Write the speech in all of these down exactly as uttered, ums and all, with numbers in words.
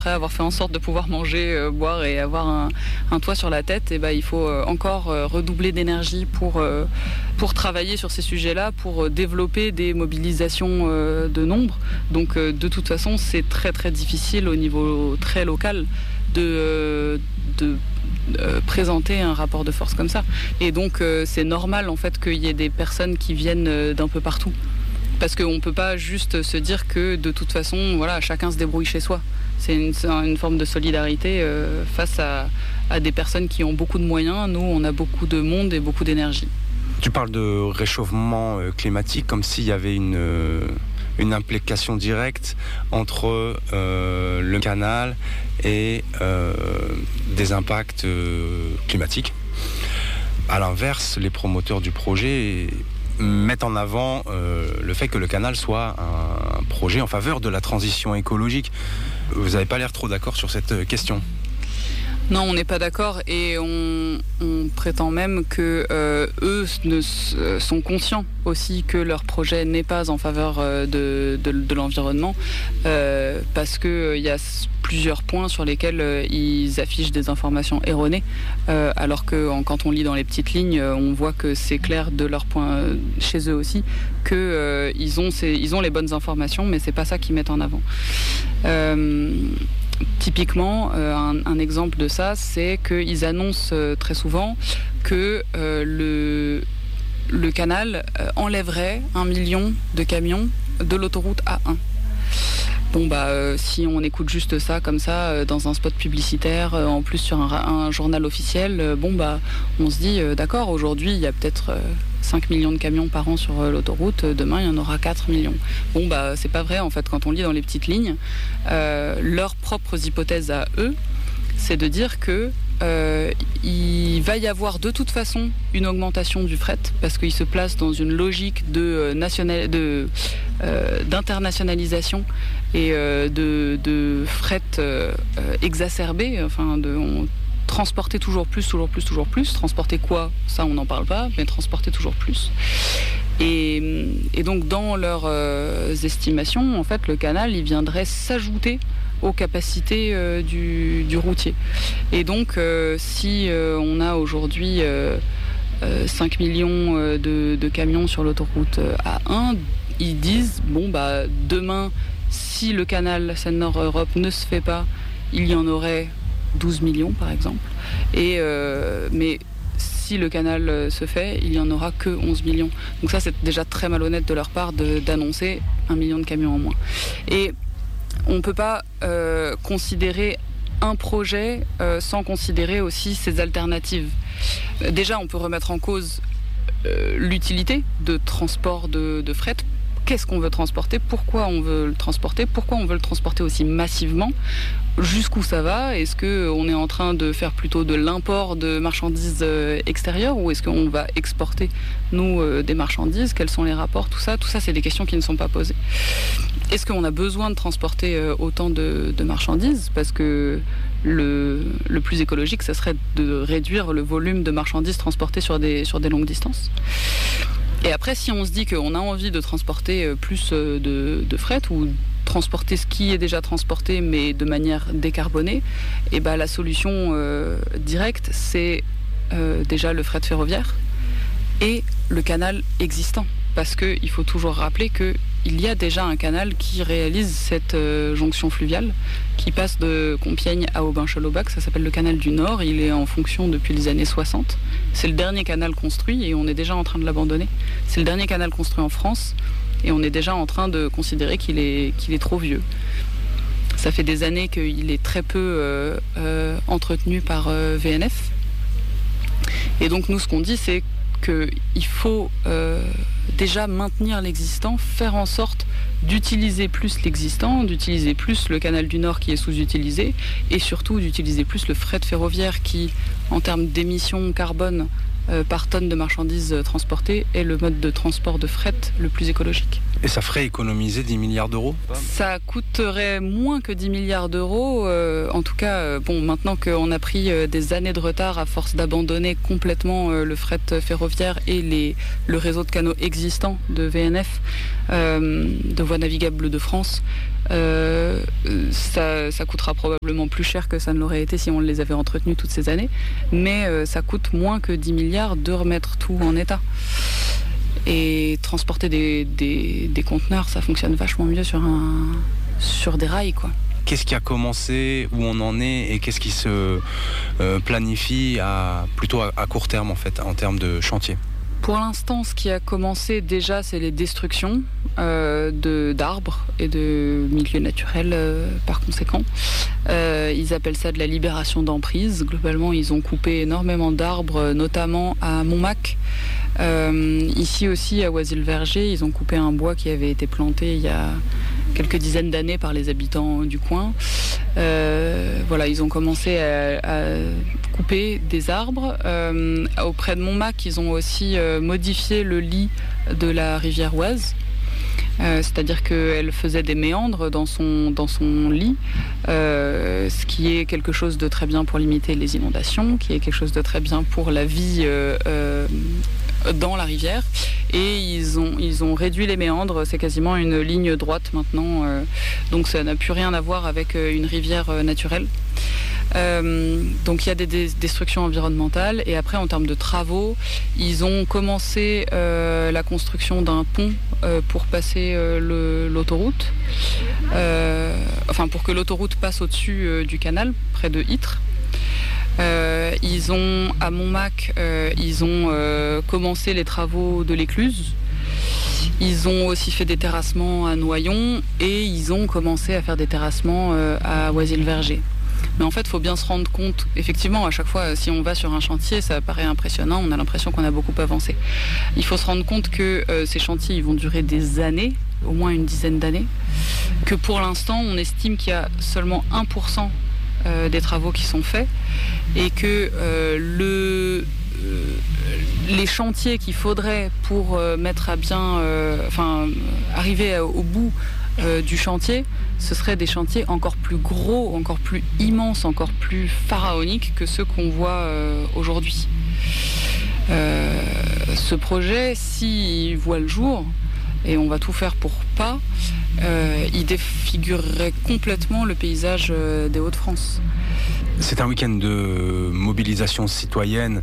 après avoir fait en sorte de pouvoir manger, euh, boire et avoir un, un toit sur la tête, et ben, il faut euh, encore euh, redoubler d'énergie pour, euh, pour travailler sur ces sujets-là, pour euh, développer des mobilisations euh, de nombre. Donc euh, de toute façon, c'est très très difficile au niveau très local de, euh, de euh, présenter un rapport de force comme ça. Et donc euh, c'est normal en fait qu'il y ait des personnes qui viennent euh, d'un peu partout. Parce qu'on ne peut pas juste se dire que de toute façon, voilà, chacun se débrouille chez soi. C'est une, une forme de solidarité euh, face à, à des personnes qui ont beaucoup de moyens. Nous, on a beaucoup de monde et beaucoup d'énergie. Tu parles de réchauffement euh, climatique comme s'il y avait une, euh, une implication directe entre euh, le canal et euh, des impacts euh, climatiques. À l'inverse, les promoteurs du projet mettent en avant euh, le fait que le canal soit un, un projet en faveur de la transition écologique. Vous n'avez pas l'air trop d'accord sur cette question ? Non, on n'est pas d'accord et on, on prétend même que euh, eux ne, sont conscients aussi que leur projet n'est pas en faveur de, de, de l'environnement euh, parce qu'il euh, y a plusieurs points sur lesquels euh, ils affichent des informations erronées euh, alors que en, quand on lit dans les petites lignes, on voit que c'est clair de leur point euh, chez eux aussi que euh, ils ont ces, ils ont les bonnes informations, mais c'est pas ça qu'ils mettent en avant. Euh, Typiquement, euh, un, un exemple de ça, c'est qu'ils annoncent euh, très souvent que euh, le, le canal euh, enlèverait un million de camions de l'autoroute A un. Bon bah euh, si on écoute juste ça comme ça euh, dans un spot publicitaire, euh, en plus sur un, un journal officiel, euh, bon bah on se dit euh, d'accord, aujourd'hui il y a peut-être euh, cinq millions de camions par an sur euh, l'autoroute, euh, demain il y en aura quatre millions. Bon bah c'est pas vrai en fait, quand on lit dans les petites lignes, euh, leurs propres hypothèses à eux, c'est de dire que Euh, il va y avoir de toute façon une augmentation du fret parce qu'il se place dans une logique de, euh, national, de, euh, d'internationalisation et euh, de, de fret euh, exacerbé, enfin de on, transporter toujours plus, toujours plus, toujours plus. Transporter quoi ? Ça on n'en parle pas, mais transporter toujours plus. Et, et donc dans leurs euh, estimations, en fait, le canal il viendrait s'ajouter aux capacités euh, du, du routier. Et donc, euh, si euh, on a aujourd'hui euh, euh, cinq millions euh, de, de camions sur l'autoroute A un, ils disent, bon, bah, demain, si le canal Seine-Nord-Europe ne se fait pas, il y en aurait douze millions, par exemple. Et, euh, mais si le canal se fait, il n'y en aura que onze millions. Donc ça, c'est déjà très malhonnête de leur part de, d'annoncer un million de camions en moins. Et on ne peut pas euh, considérer un projet euh, sans considérer aussi ses alternatives. Déjà, on peut remettre en cause euh, l'utilité de transport de, de fret. Qu'est-ce qu'on veut transporter ? Pourquoi on veut le transporter ? Pourquoi on veut le transporter aussi massivement ? Jusqu'où ça va ? Est-ce qu'on est en train de faire plutôt de l'import de marchandises extérieures ou est-ce qu'on va exporter, nous, des marchandises ? Quels sont les rapports ? Tout ça, tout ça, c'est des questions qui ne sont pas posées. Est-ce qu'on a besoin de transporter autant de, de marchandises ? Parce que le, le plus écologique, ça serait de réduire le volume de marchandises transportées sur des, sur des longues distances. Et après, si on se dit qu'on a envie de transporter plus de, de fret ou transporter ce qui est déjà transporté mais de manière décarbonée, et ben la solution euh, directe, c'est euh, déjà le fret ferroviaire et le canal existant. Parce qu'il faut toujours rappeler qu'il y a déjà un canal qui réalise cette euh, jonction fluviale qui passe de Compiègne à Aubin-Chalaubac. Ça s'appelle le canal du Nord. Il est en fonction depuis les années soixante. C'est le dernier canal construit et on est déjà en train de l'abandonner. C'est le dernier canal construit en France et on est déjà en train de considérer qu'il est, qu'il est trop vieux. Ça fait des années qu'il est très peu euh, euh, entretenu par euh, V N F. Et donc nous, ce qu'on dit, c'est qu'il faut euh, déjà maintenir l'existant, faire en sorte d'utiliser plus l'existant, d'utiliser plus le canal du Nord qui est sous-utilisé et surtout d'utiliser plus le fret ferroviaire qui, en termes d'émissions carbone euh, par tonne de marchandises transportées, est le mode de transport de fret le plus écologique. Et ça ferait économiser dix milliards d'euros ? Ça coûterait moins que dix milliards d'euros. Euh, en tout cas, euh, bon, maintenant qu'on a pris euh, des années de retard à force d'abandonner complètement euh, le fret ferroviaire et les, le réseau de canaux existant de V N F, euh, de Voies navigables de France, Euh, ça, ça coûtera probablement plus cher que ça ne l'aurait été si on les avait entretenus toutes ces années, mais euh, ça coûte moins que dix milliards de remettre tout en état. Et transporter des, des, des conteneurs, ça fonctionne vachement mieux sur, un, sur des rails, quoi. Qu'est-ce qui a commencé, où on en est et qu'est-ce qui se euh, planifie à, plutôt à, à court terme en fait, en termes de chantier? Pour l'instant, ce qui a commencé déjà, c'est les destructions euh, de, d'arbres et de milieux naturels euh, par conséquent. Euh, ils appellent ça de la libération d'emprise. Globalement, ils ont coupé énormément d'arbres, notamment à Montmac. Euh, ici aussi, à Oisy-le-Verger, ils ont coupé un bois qui avait été planté il y a quelques dizaines d'années par les habitants du coin. Euh, voilà, ils ont commencé à, à couper des arbres. Euh, auprès de Montmac, ils ont aussi euh, modifié le lit de la rivière Oise. Euh, c'est-à-dire qu'elle faisait des méandres dans son, dans son lit, euh, ce qui est quelque chose de très bien pour limiter les inondations, qui est quelque chose de très bien pour la vie euh, euh, dans la rivière. Et ils ont, ils ont réduit les méandres, c'est quasiment une ligne droite maintenant, euh, donc ça n'a plus rien à voir avec une rivière euh, naturelle. Euh, donc il y a des dé- destructions environnementales et après en termes de travaux, ils ont commencé euh, la construction d'un pont euh, pour passer euh, le, l'autoroute, euh, enfin pour que l'autoroute passe au-dessus euh, du canal, près de Ytre. Euh, ils ont à Montmac, euh, ils ont euh, commencé les travaux de l'écluse. Ils ont aussi fait des terrassements à Noyon et ils ont commencé à faire des terrassements euh, à Oisy-le-Verger. Mais en fait, il faut bien se rendre compte, effectivement, à chaque fois, si on va sur un chantier, ça paraît impressionnant, on a l'impression qu'on a beaucoup avancé. Il faut se rendre compte que euh, ces chantiers, ils vont durer des années, au moins une dizaine d'années, que pour l'instant, on estime qu'il y a seulement un pour cent euh, des travaux qui sont faits, et que euh, le... Euh, les chantiers qu'il faudrait pour euh, mettre à bien, euh, enfin, arriver au bout euh, du chantier, ce seraient des chantiers encore plus gros, encore plus immenses, encore plus pharaoniques que ceux qu'on voit euh, aujourd'hui. Euh, ce projet, s'il voit le jour, et on va tout faire pour pas, euh, il défigurerait complètement le paysage euh, des Hauts-de-France. C'est un week-end de mobilisation citoyenne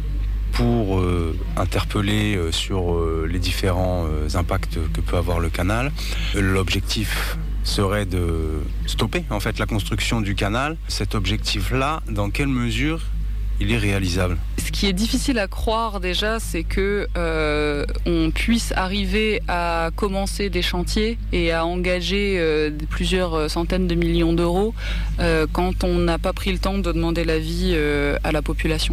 pour euh, interpeller euh, sur euh, les différents euh, impacts que peut avoir le canal. L'objectif serait de stopper en fait la construction du canal. Cet objectif-là, dans quelle mesure il est réalisable? Ce qui est difficile à croire déjà, c'est que euh, on puisse arriver à commencer des chantiers et à engager euh, plusieurs centaines de millions d'euros euh, quand on n'a pas pris le temps de demander l'avis euh, à la population.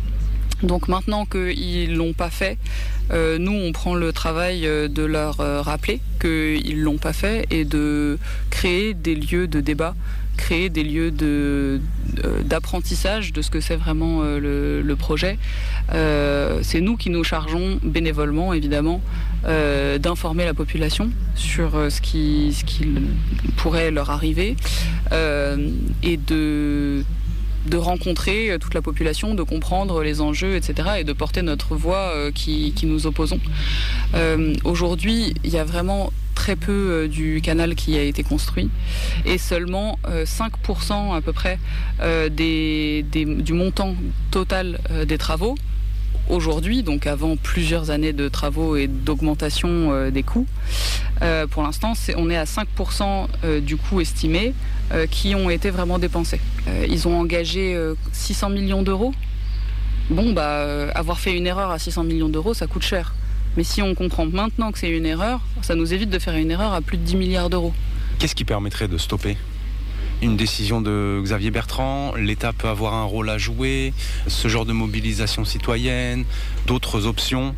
Donc maintenant qu'ils ne l'ont pas fait, euh, nous on prend le travail de leur euh, rappeler qu'ils ne l'ont pas fait et de créer des lieux de débat, créer des lieux de, euh, d'apprentissage de ce que c'est vraiment euh, le, le projet. Euh, c'est nous qui nous chargeons bénévolement évidemment euh, d'informer la population sur euh, ce, qui, ce qui pourrait leur arriver euh, et de... de rencontrer toute la population, de comprendre les enjeux, et cetera, et de porter notre voix euh, qui, qui nous opposons. Euh, aujourd'hui, il y a vraiment très peu euh, du canal qui a été construit, et seulement euh, cinq pour cent à peu près euh, des, des, du montant total euh, des travaux. Aujourd'hui, donc avant plusieurs années de travaux et d'augmentation euh, des coûts, euh, pour l'instant, c'est, on est à cinq pour cent euh, du coût estimé euh, qui ont été vraiment dépensés. Euh, ils ont engagé euh, six cents millions d'euros. Bon, bah, euh, avoir fait une erreur à six cents millions d'euros, ça coûte cher. Mais si on comprend maintenant que c'est une erreur, ça nous évite de faire une erreur à plus de dix milliards d'euros. Qu'est-ce qui permettrait de stopper ? Une décision de Xavier Bertrand, l'État peut avoir un rôle à jouer, ce genre de mobilisation citoyenne, d'autres options?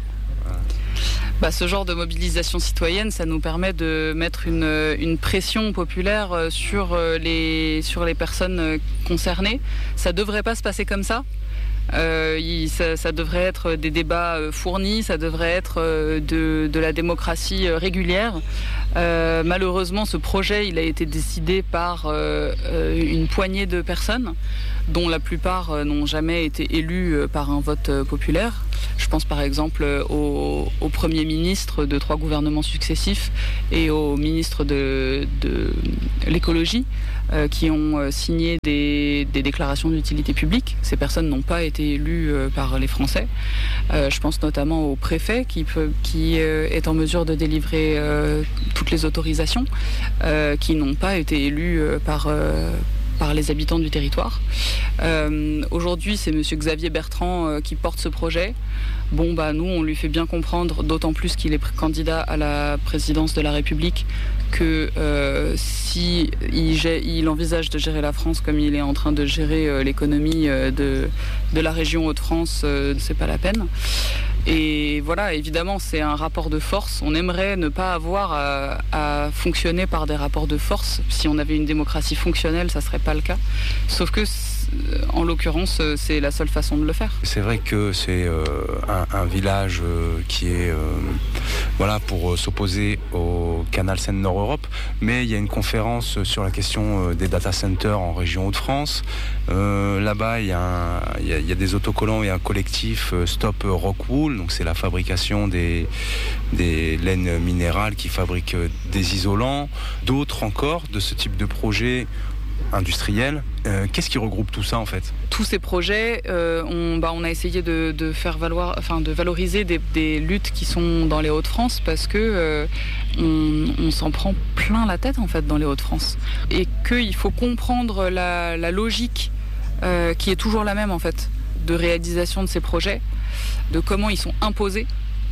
Bah, ce genre de mobilisation citoyenne, ça nous permet de mettre une, une pression populaire sur les, sur les personnes concernées. Ça ne devrait pas se passer comme ça. Euh, il, ça, ça devrait être des débats fournis, ça devrait être de, de la démocratie régulière. Euh, malheureusement, ce projet, il a été décidé par euh, une poignée de personnes. dont la plupart euh, n'ont jamais été élus euh, par un vote euh, populaire. Je pense par exemple euh, au, au Premier ministre de trois gouvernements successifs et au ministre de, de l'écologie euh, qui ont euh, signé des, des déclarations d'utilité publique. Ces personnes n'ont pas été élues euh, par les Français. Euh, je pense notamment au préfet qui, peut, qui euh, est en mesure de délivrer euh, toutes les autorisations euh, qui n'ont pas été élus euh, par... Euh, par les habitants du territoire. Euh, aujourd'hui, c'est monsieur Xavier Bertrand euh, qui porte ce projet. Bon, bah, nous, on lui fait bien comprendre, d'autant plus qu'il est candidat à la présidence de la République, que euh, si il, il envisage de gérer la France comme il est en train de gérer euh, l'économie euh, de, de la région Hauts-de-France, euh, c'est pas la peine. Et voilà, évidemment, c'est un rapport de force. On aimerait ne pas avoir à, à fonctionner par des rapports de force. Si on avait une démocratie fonctionnelle, ça serait pas le cas. Sauf que, en l'occurrence, c'est la seule façon de le faire. C'est vrai que c'est euh, un, un village euh, qui est euh, voilà, pour euh, s'opposer au canal Seine-Nord-Europe, mais il y a une conférence sur la question euh, des data centers en région Hauts-de-France. Euh, là-bas, il y, a il, y a, il y a des autocollants et un collectif euh, Stop Rockwool, donc c'est la fabrication des, des laines minérales qui fabriquent des isolants. D'autres encore de ce type de projet industriel. Euh, qu'est-ce qui regroupe tout ça en fait ? Tous ces projets, euh, on, bah, on a essayé de, de faire valoir, enfin de valoriser des, des luttes qui sont dans les Hauts-de-France parce que euh, on, on s'en prend plein la tête en fait dans les Hauts-de-France et qu'il faut comprendre la, la logique euh, qui est toujours la même en fait de réalisation de ces projets, de comment ils sont imposés.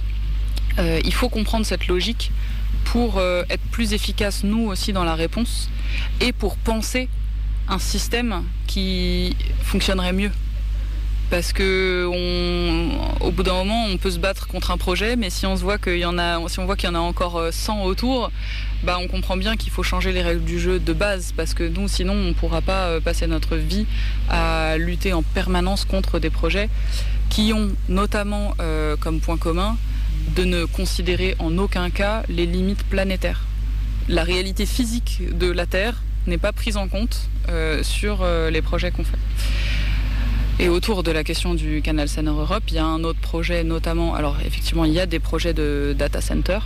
Euh, il faut comprendre cette logique pour euh, être plus efficace nous aussi dans la réponse et pour penser un système qui fonctionnerait mieux. Parce que on, au bout d'un moment, on peut se battre contre un projet, mais si on se voit qu'il y en a, si on voit qu'il y en a encore cent autour, bah on comprend bien qu'il faut changer les règles du jeu de base, parce que nous, sinon, on ne pourra pas passer notre vie à lutter en permanence contre des projets qui ont notamment euh, comme point commun de ne considérer en aucun cas les limites planétaires. La réalité physique de la Terre n'est pas prise en compte euh, sur euh, les projets qu'on fait. Et autour de la question du canal Seine-Nord-Europe, il y a un autre projet notamment, alors effectivement il y a des projets de data center,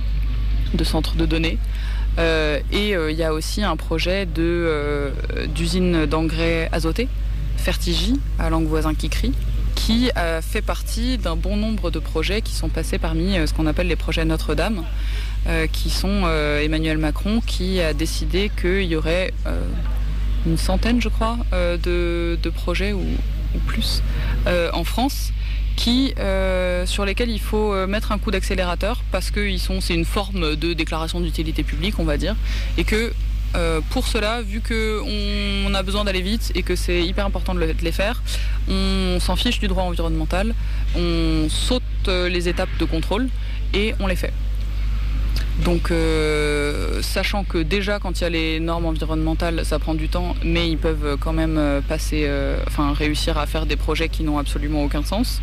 de centres de données, euh, et euh, il y a aussi un projet de, euh, d'usine d'engrais azotés, Fertigy, à Langue-Voisin-Kikri, qui euh, fait partie d'un bon nombre de projets qui sont passés parmi euh, ce qu'on appelle les projets Notre-Dame, euh, qui sont euh, Emmanuel Macron qui a décidé qu'il y aurait euh, une centaine, je crois, euh, de, de projets ou, ou plus euh, en France, qui, euh, sur lesquels il faut mettre un coup d'accélérateur parce que ils sont, c'est une forme de déclaration d'utilité publique, on va dire, et que Euh, pour cela, vu qu'on on a besoin d'aller vite et que c'est hyper important de, le, de les faire, on s'en fiche du droit environnemental, on saute les étapes de contrôle et on les fait. Donc, euh, sachant que déjà, quand il y a les normes environnementales, ça prend du temps, mais ils peuvent quand même passer, euh, enfin, réussir à faire des projets qui n'ont absolument aucun sens.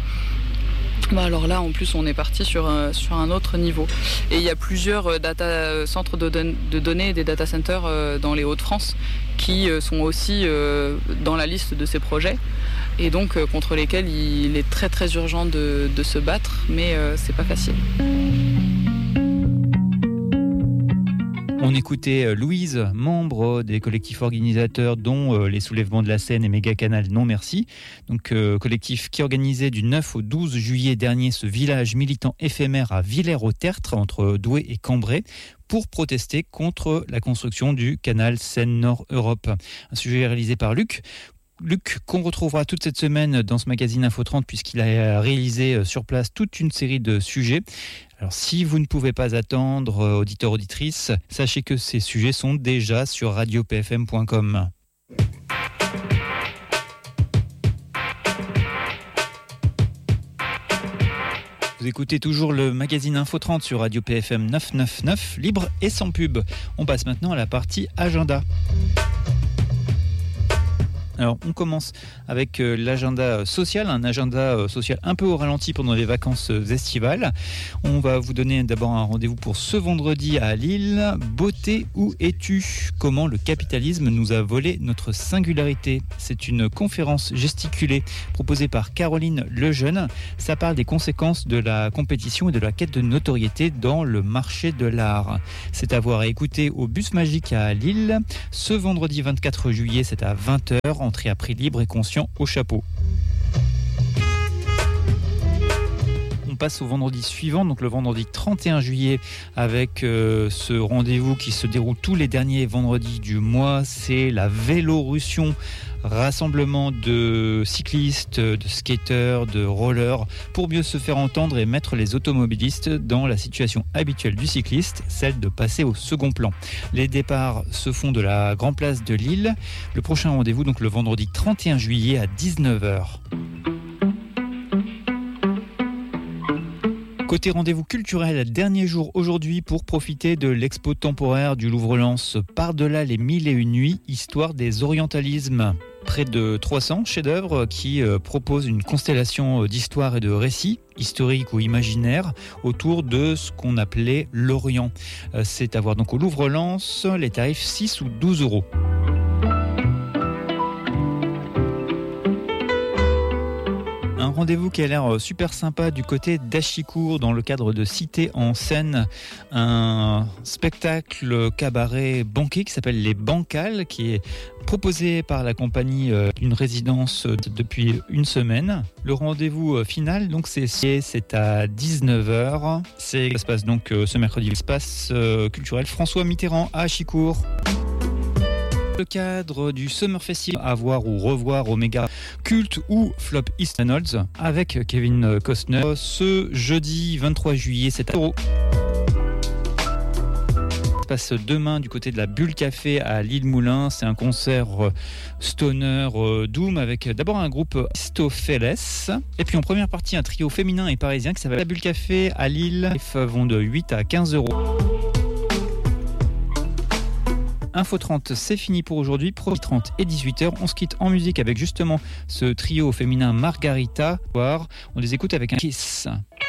Bah alors là, en plus, on est parti sur, euh, sur un autre niveau. Et il y a plusieurs euh, data, euh, centres de, don- de données, des data centers euh, dans les Hauts-de-France qui euh, sont aussi euh, dans la liste de ces projets et donc euh, contre lesquels il est très très urgent de, de se battre, mais euh, c'est pas facile. On écoutait Louise, membre des collectifs organisateurs dont euh, les Soulèvements de la Seine et Méga Canal Non Merci. Donc euh, collectif qui organisait du neuf au douze juillet dernier ce village militant éphémère à Villers-au-Tertre entre Douai et Cambrai pour protester contre la construction du canal Seine-Nord-Europe. Un sujet réalisé par Luc. Luc, qu'on retrouvera toute cette semaine dans ce magazine Info trente puisqu'il a réalisé sur place toute une série de sujets. Alors si vous ne pouvez pas attendre, auditeurs, auditrices, sachez que ces sujets sont déjà sur radio p f m point com. Vous écoutez toujours le magazine Info trente sur Radio P F M neuf cent quatre-vingt-neuf, libre et sans pub. On passe maintenant à la partie agenda. Alors, on commence avec euh, l'agenda social, un agenda euh, social un peu au ralenti pendant les vacances euh, estivales. On va vous donner d'abord un rendez-vous pour ce vendredi à Lille. Beauté, où es-tu ? Comment le capitalisme nous a volé notre singularité. C'est une conférence gesticulée proposée par Caroline Lejeune. Ça parle des conséquences de la compétition et de la quête de notoriété dans le marché de l'art. C'est à voir et écouter au Bus Magique à Lille. Ce vendredi vingt-quatre juillet, c'est à vingt heures. Entrée à prix libre et conscient au chapeau. On passe au vendredi suivant, donc le vendredi trente et un juillet, avec euh, ce rendez-vous qui se déroule tous les derniers vendredis du mois. C'est la Vélorussion, rassemblement de cyclistes, de skateurs, de rollers, pour mieux se faire entendre et mettre les automobilistes dans la situation habituelle du cycliste, celle de passer au second plan. Les départs se font de la Grand Place de Lille. Le prochain rendez-vous, donc le vendredi trente et un juillet à dix-neuf heures. Côté rendez-vous culturel, dernier jour aujourd'hui pour profiter de l'expo temporaire du Louvre-Lens Par-delà les mille et une nuits, histoire des orientalismes. Près de trois cents chefs-d'œuvre qui euh, proposent une constellation d'histoires et de récits, historiques ou imaginaires, autour de ce qu'on appelait l'Orient. Euh, c'est à voir donc au Louvre-Lens, les tarifs six ou douze euros. Un rendez-vous qui a l'air super sympa du côté d'Achicourt dans le cadre de Cité en scène, un spectacle cabaret banquet qui s'appelle Les Bancales, qui est proposé par la compagnie d'une résidence depuis une semaine. Le rendez-vous final, donc c'est, c'est à dix-neuf heures. C'est, ça se passe donc ce mercredi, l'espace culturel François Mitterrand à Achicourt. Le cadre du Summer Festival à voir ou revoir au méga culte ou flop East Reynolds avec Kevin Costner ce jeudi vingt-trois juillet, c'est à euros. Ça passe demain du côté de la Bulle Café à Lille-Moulin. C'est un concert stoner doom avec d'abord un groupe Stopheles et puis en première partie un trio féminin et parisien qui s'appelle la Bulle Café à Lille. Les vont de huit à quinze euros. Info trente, c'est fini pour aujourd'hui. Pro trente et dix-huit heures, on se quitte en musique avec justement ce trio féminin Margarita. On les écoute avec un kiss.